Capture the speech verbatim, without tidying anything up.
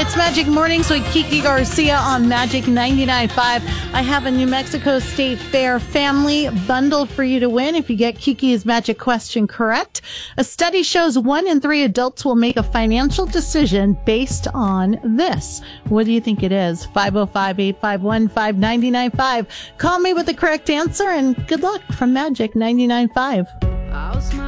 It's Magic Mornings with Kiki Garcia on Magic ninety-nine point five. I have a New Mexico State Fair family bundle for you to win if you get Kiki's magic question correct. A study shows one in three adults will make a financial decision based on this. What do you think it is? five oh five, eight five one, five nine nine five. Call me with the correct answer and good luck from Magic ninety-nine point five.